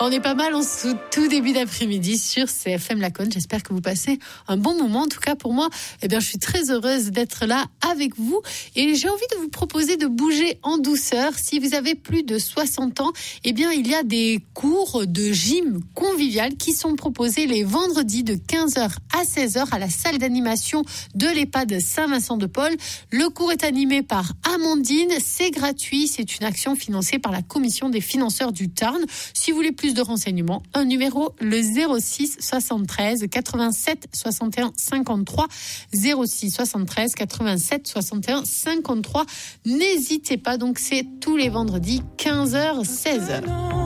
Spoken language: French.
On est pas mal en tout début d'après-midi sur CFM Laconne. J'espère que vous passez un bon moment. En tout cas, pour moi, je suis très heureuse d'être là avec vous. Et j'ai envie de vous proposer de bouger en douceur. Si vous avez plus de 60 ans, il y a des cours de gym convivial qui sont proposés les vendredis de 15h à 16h à la salle d'animation de l'EHPAD Saint-Vincent-de-Paul. Le cours est animé par Amandine. C'est gratuit. C'est une action financée par la Commission des financeurs du Tarn. Si vous voulez plus de renseignements, un numéro, le 06 73 87 61 53. 06 73 87 61 53. N'hésitez pas, donc c'est tous les vendredis 15h 16h.